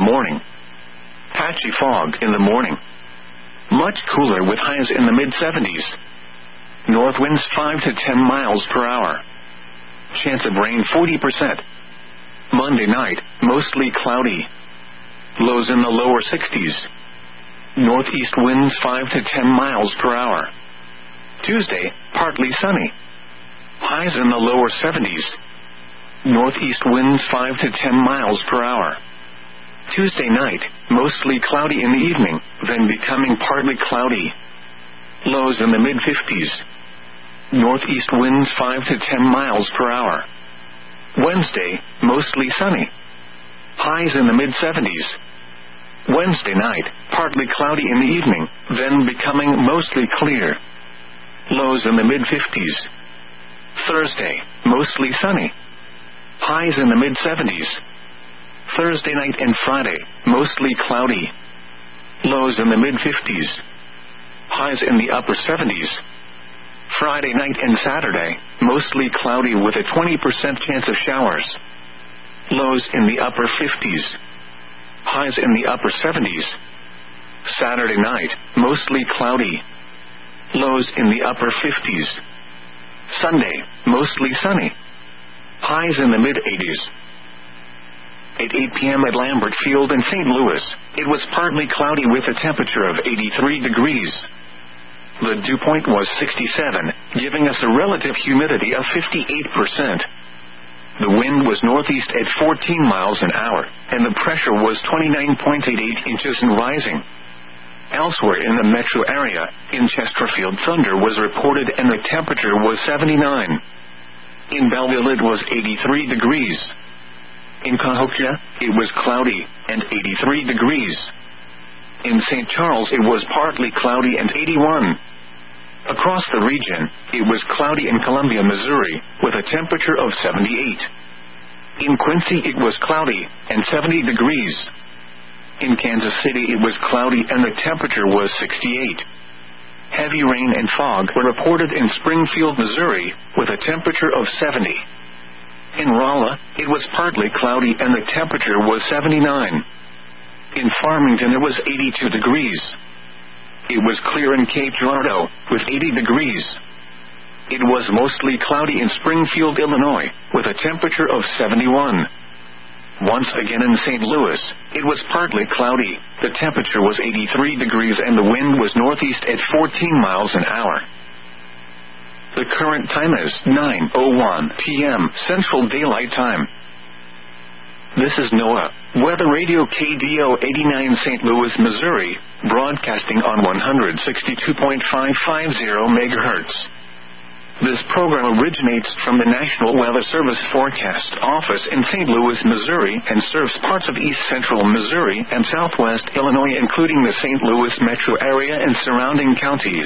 Morning. Patchy fog in the morning. Much cooler with highs in the mid-70s. North winds 5 to 10 miles per hour. Chance of rain 40%. Monday night, mostly cloudy. Lows in the lower 60s. Northeast winds 5 to 10 miles per hour. Tuesday, partly sunny. Highs in the lower 70s. Northeast winds 5 to 10 miles per hour. Tuesday night, mostly cloudy in the evening, then becoming partly cloudy. Lows in the mid-50s. Northeast winds 5 to 10 miles per hour. Wednesday, mostly sunny. Highs in the mid-70s. Wednesday night, partly cloudy in the evening, then becoming mostly clear. Lows in the mid-50s. Thursday, mostly sunny. Highs in the mid-70s. Thursday night and Friday, mostly cloudy. Lows in the mid-50s. Highs in the upper 70s. Friday night and Saturday, mostly cloudy with a 20% chance of showers. Lows in the upper 50s. Highs in the upper 70s. Saturday night, mostly cloudy. Lows in the upper 50s. Sunday, mostly sunny. Highs in the mid-80s. At 8 p.m. at Lambert Field in St. Louis, it was partly cloudy with a temperature of 83 degrees. The dew point was 67, giving us a relative humidity of 58%. The wind was northeast at 14 miles an hour, and the pressure was 29.88 inches and rising. Elsewhere in the metro area, in Chesterfield, thunder was reported and the temperature was 79. In Belleville, it was 83 degrees. In Cahokia, it was cloudy and 83 degrees. In St. Charles, it was partly cloudy and 81. Across the region, it was cloudy in Columbia, Missouri, with a temperature of 78. In Quincy, it was cloudy and 70 degrees. In Kansas City, it was cloudy and the temperature was 68. Heavy rain and fog were reported in Springfield, Missouri, with a temperature of 70. In Rolla, it was partly cloudy and the temperature was 79. In Farmington, it was 82 degrees. It was clear in Cape Girardeau, with 80 degrees. It was mostly cloudy in Springfield, Illinois, with a temperature of 71. Once again in St. Louis, it was partly cloudy, the temperature was 83 degrees and the wind was northeast at 14 miles an hour. The current time is 9:01 p.m. Central Daylight Time. This is NOAA, Weather Radio KDO 89 St. Louis, Missouri, broadcasting on 162.550 MHz. This program originates from the National Weather Service Forecast Office in St. Louis, Missouri, and serves parts of east central Missouri and southwest Illinois, including the St. Louis metro area and surrounding counties.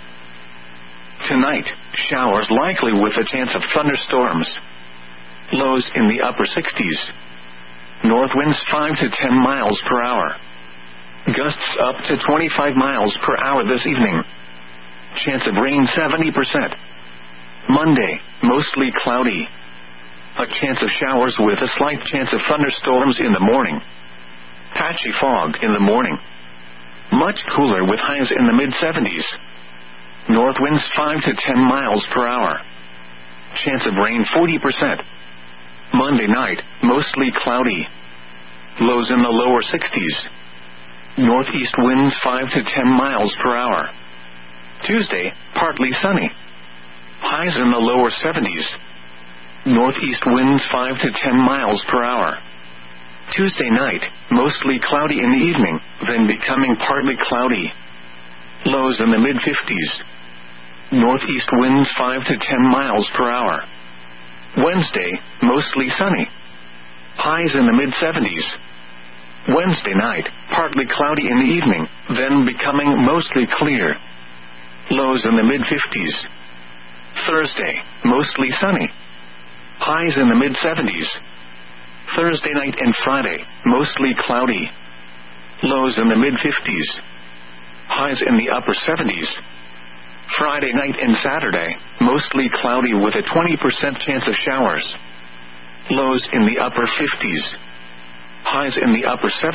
Tonight, showers likely with a chance of thunderstorms. Lows in the upper 60s. North winds 5 to 10 miles per hour. Gusts up to 25 miles per hour this evening. Chance of rain 70%. Monday, mostly cloudy. A chance of showers with a slight chance of thunderstorms in the morning. Patchy fog in the morning. Much cooler with highs in the mid-70s. North winds 5 to 10 miles per hour. Chance of rain 40%. Monday night, mostly cloudy. Lows in the lower 60s. Northeast winds 5 to 10 miles per hour. Tuesday, partly sunny. Highs in the lower 70s. Northeast winds 5 to 10 miles per hour. Tuesday night, mostly cloudy in the evening, then becoming partly cloudy. Lows in the mid-50s. Northeast winds 5 to 10 miles per hour. Wednesday, mostly sunny. Highs in the mid-70s. Wednesday night, partly cloudy in the evening, then becoming mostly clear. Lows in the mid-50s. Thursday, mostly sunny. Highs in the mid-70s. Thursday night and Friday, mostly cloudy. Lows in the mid-50s. Highs in the upper 70s. Friday night and Saturday, mostly cloudy with a 20% chance of showers. Lows in the upper 50s. Highs in the upper 70s.